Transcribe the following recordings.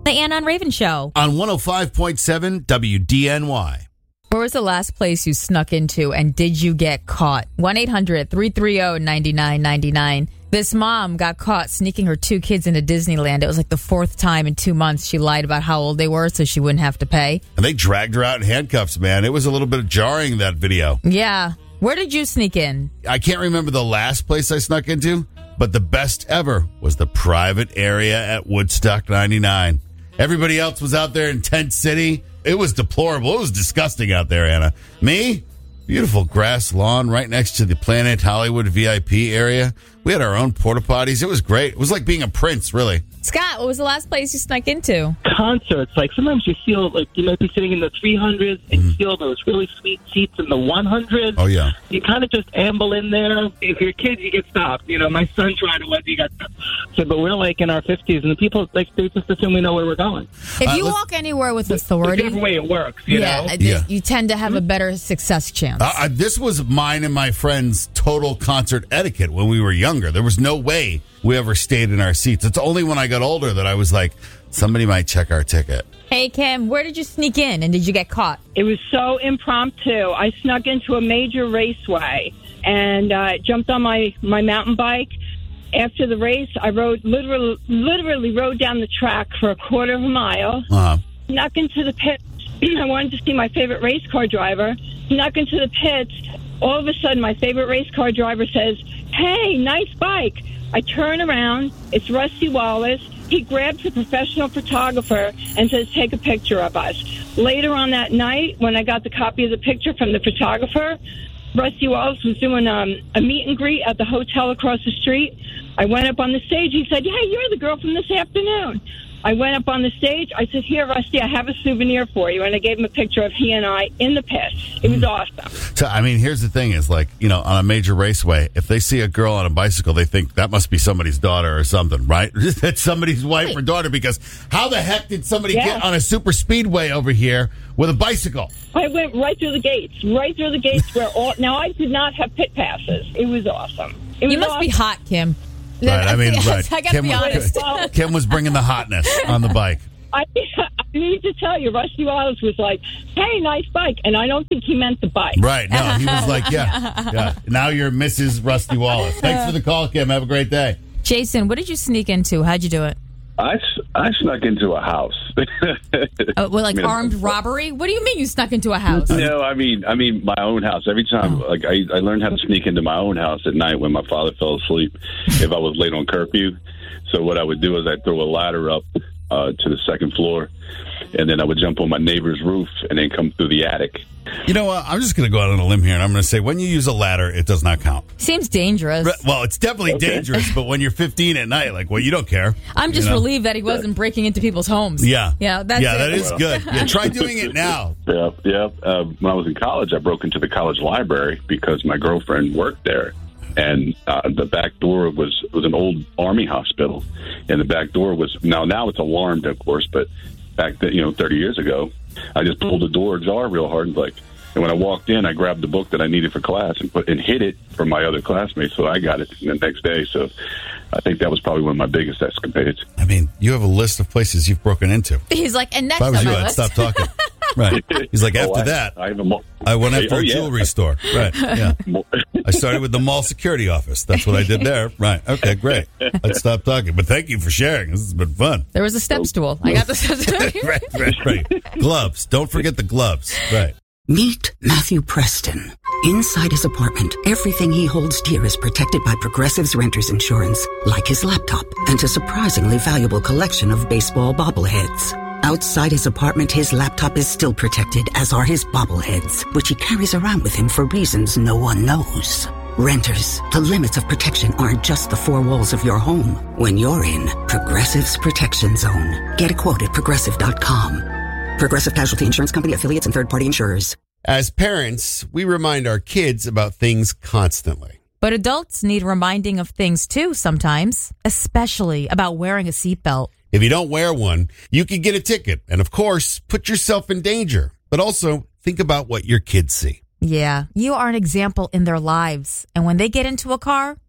The Anna and Raven Show. On 105.7 WDNY. Where was the last place you snuck into and did you get caught? 1-800-330-9999. This mom got caught sneaking her 2 kids into Disneyland. It was like the 4th time in 2 months she lied about how old they were so she wouldn't have to pay. And they dragged her out in handcuffs, man. It was a little bit jarring, that video. Yeah. Where did you sneak in? I can't remember the last place I snuck into, but the best ever was the private area at Woodstock 99. Everybody else was out there in Tent City. It was deplorable. It was disgusting out there, Anna. Me? Beautiful grass lawn right next to the Planet Hollywood VIP area. We had our own porta potties. It was great. It was like being a prince, really. Scott, what was the last place you snuck into? Concerts. Like sometimes you feel like you might be sitting in the 300s and you feel those really sweet seats in the 100s. Oh, yeah. You kind of just amble in there. If you're kids, you get stopped. You know, my son tried it once, he got stopped. So, but we're like in our 50s and the people, like, they just assume we know where we're going. If you walk anywhere with authority, Whichever way it works, you know? You tend to have a better success chance. This was mine and my friend's total concert etiquette when we were younger. There was no way we ever stayed in our seats. It's only when I got older that I was like, somebody might check our ticket. Hey, Kim, where did you sneak in and did you get caught? It was so impromptu. I snuck into a major raceway and jumped on my mountain bike. After the race, I rode literally rode down the track for a quarter of a mile. Snuck into the pits. I wanted to see my favorite race car driver. Snuck into the pits. All of a sudden, my favorite race car driver says, "Hey, nice bike." I turn around. It's Rusty Wallace. He grabs a professional photographer and says, "Take a picture of us." Later on that night, when I got the copy of the picture from the photographer, Rusty Wallace was doing a meet and greet at the hotel across the street. I went up on the stage. He said, "Hey, you're the girl from this afternoon." I went up on the stage. I said, "Here, Rusty, I have a souvenir for you." And I gave him a picture of he and I in the pits. It was awesome. So, I mean, here's the thing is, like, you know, on a major raceway, if they see a girl on a bicycle, they think that must be somebody's daughter or something, right? That's somebody's wife or daughter, because how the heck did somebody get on a super speedway over here with a bicycle? I went right through the gates where now I did not have pit passes. It was awesome. You must be hot, Kim. Right, I mean, right. I got to be honest. Kim was bringing the hotness on the bike. I need to tell you, Rusty Wallace was like, "Hey, nice bike," and I don't think he meant the bike. Right? No, he was like, "Yeah." Now you're Mrs. Rusty Wallace. Thanks for the call, Kim. Have a great day. Jason, what did you sneak into? How'd you do it? I snuck into a house. Armed robbery? What do you mean you snuck into a house? No, I mean my own house. Every time, I learned how to sneak into my own house at night when my father fell asleep if I was late on curfew. So what I would do is I'd throw a ladder up to the second floor, and then I would jump on my neighbor's roof and then come through the attic. You know what? I'm just going to go out on a limb here, and I'm going to say when you use a ladder, it does not count. Seems dangerous. Well, it's definitely dangerous, but when you're 15 at night, you don't care. I'm just relieved that he wasn't breaking into people's homes. Yeah. That is good. Yeah, try doing it now. Yeah. When I was in college, I broke into the college library because my girlfriend worked there. And the back door was an old army hospital, and the back door was now it's alarmed, of course, but back then, 30 years ago, I just pulled the door ajar real hard and when I walked in, I grabbed the book that I needed for class and hid it from my other classmates, so I got it the next day. So I think that was probably one of my biggest escapades. I mean, you have a list of places you've broken into. He's like, and next if I was on you, my I'd list. stop talking. Right. He's like, after that, I went after a jewelry store. Right. Yeah. I started with the mall security office. That's what I did there. Right. Okay, great. Let's stop talking. But thank you for sharing. This has been fun. There was a step stool. I got the step stool. Right. Gloves. Don't forget the gloves. Right. Meet Matthew Preston. Inside his apartment, everything he holds dear is protected by Progressive's Renter's Insurance, like his laptop and a surprisingly valuable collection of baseball bobbleheads. Outside his apartment, his laptop is still protected, as are his bobbleheads, which he carries around with him for reasons no one knows. Renters, the limits of protection aren't just the four walls of your home. When you're in Progressive's Protection Zone, get a quote at Progressive.com. Progressive Casualty Insurance Company, affiliates, and third-party insurers. As parents, we remind our kids about things constantly. But adults need reminding of things too sometimes, especially about wearing a seatbelt. If you don't wear one, you could get a ticket and, of course, put yourself in danger. But also, think about what your kids see. Yeah, you are an example in their lives. And when they get into a car,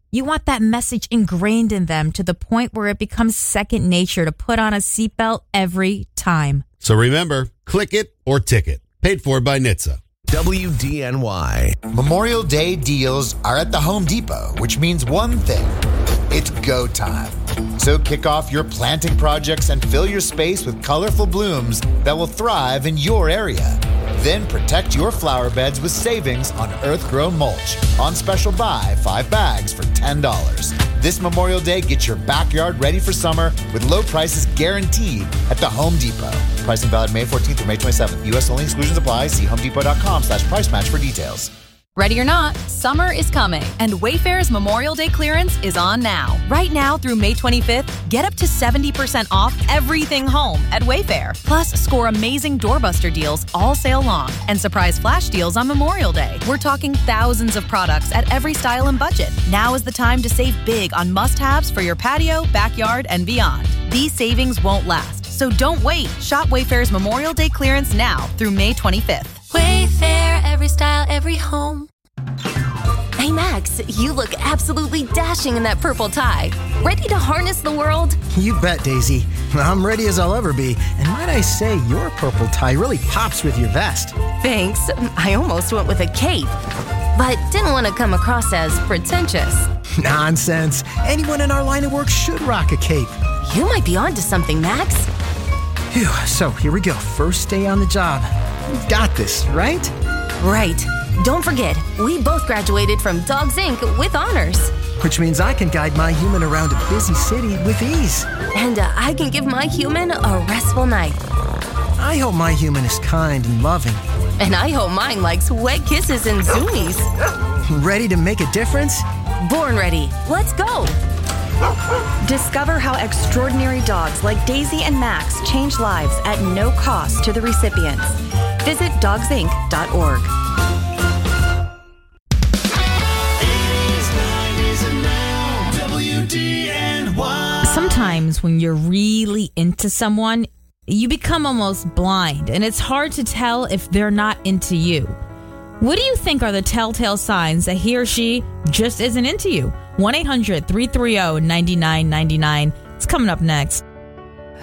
You want that message ingrained in them to the point where it becomes second nature to put on a seatbelt every time. So remember, click it or ticket. Paid for by NHTSA. WDNY. Memorial Day deals are at the Home Depot, which means one thing. It's go time. So kick off your planting projects and fill your space with colorful blooms that will thrive in your area. Then protect your flower beds with savings on earth-grown mulch. On special buy, 5 bags for $10. This Memorial Day, get your backyard ready for summer with low prices guaranteed at the Home Depot. Pricing valid May 14th through May 27th. U.S. only, exclusions apply. See homedepot.com/price match for details. Ready or not, summer is coming, and Wayfair's Memorial Day clearance is on now. Right now through May 25th, get up to 70% off everything home at Wayfair. Plus, score amazing doorbuster deals all sale long and surprise flash deals on Memorial Day. We're talking thousands of products at every style and budget. Now is the time to save big on must-haves for your patio, backyard, and beyond. These savings won't last, so don't wait. Shop Wayfair's Memorial Day clearance now through May 25th. Wayfair, every style, every home. Hey Max, you look absolutely dashing in that purple tie. Ready to harness the world? You bet, Daisy. I'm ready as I'll ever be. And might I say, your purple tie really pops with your vest. Thanks. I almost went with a cape, but didn't want to come across as pretentious. Nonsense. Anyone in our line of work should rock a cape. You might be onto something, Max. Phew, so here we go. First day on the job. We've got this, right? Right. Don't forget, we both graduated from Dogs Inc. with honors. Which means I can guide my human around a busy city with ease. And I can give my human a restful night. I hope my human is kind and loving. And I hope mine likes wet kisses and zoomies. Ready to make a difference? Born ready. Let's go. Discover how extraordinary dogs like Daisy and Max change lives at no cost to the recipients. Visit dogsinc.org. Sometimes when you're really into someone, you become almost blind, and it's hard to tell if they're not into you. What do you think are the telltale signs that he or she just isn't into you? 1-800-330-9999. It's coming up next.